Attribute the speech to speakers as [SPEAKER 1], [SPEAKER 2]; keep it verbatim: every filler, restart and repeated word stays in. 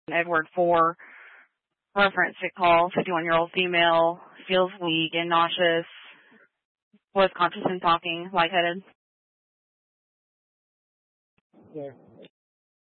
[SPEAKER 1] Edward four reference to call fifty-one-year-old female, feels weak and nauseous, was conscious and talking, lightheaded.
[SPEAKER 2] There.